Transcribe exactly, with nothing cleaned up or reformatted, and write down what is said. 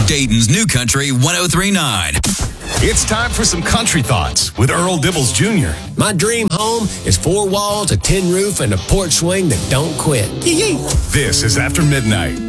Dayton's New Country one oh three point nine. It's time for some country thoughts with Earl Dibbles Junior My dream home is four walls, a tin roof, and a porch swing that don't quit. This is After Midnight.